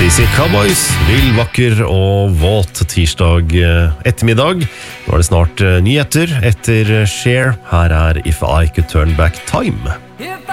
CC Cowboys, vill, vakker og våt tirsdag ettermiddag. Nå det snart nyheter etter Cher. Her If I Could Turn Back Time.